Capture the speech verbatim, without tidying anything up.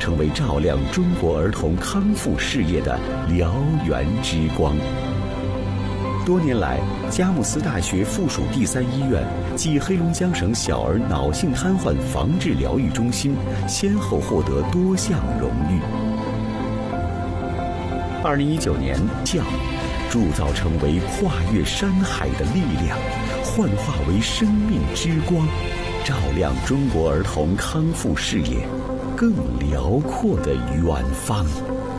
成为照亮中国儿童康复事业的燎原之光。多年来，佳木斯大学附属第三医院暨黑龙江省小儿脑性瘫痪防治疗愈中心先后获得多项荣誉。二零一九年，教铸造成为跨越山海的力量，幻化为生命之光，照亮中国儿童康复事业更辽阔的远方。